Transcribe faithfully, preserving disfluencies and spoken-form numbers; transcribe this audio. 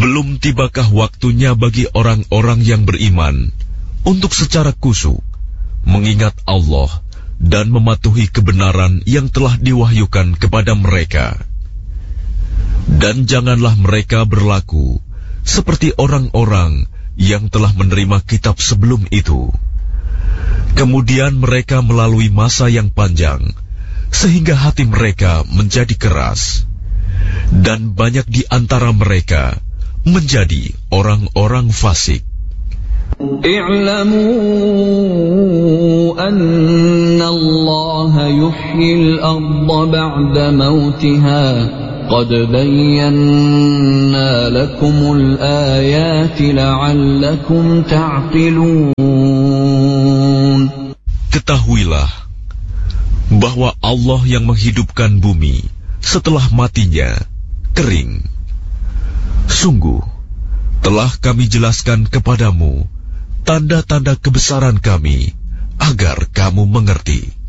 Belum tibakah waktunya bagi orang-orang yang beriman untuk secara khusyuk mengingat Allah dan mematuhi kebenaran yang telah diwahyukan kepada mereka. Dan janganlah mereka berlaku seperti orang-orang yang telah menerima kitab sebelum itu. Kemudian mereka melalui masa yang panjang, sehingga hati mereka menjadi keras. Dan banyak di antara mereka menjadi orang-orang fasik. I'lamu anna Allah yuhyil arda ba'da mautiha qad bayyana lakumul ayati la'allakum ta'qilun. Ketahuilah bahwa Allah yang menghidupkan bumi setelah matinya kering. Sungguh, telah kami jelaskan kepadamu tanda-tanda kebesaran kami agar kamu mengerti.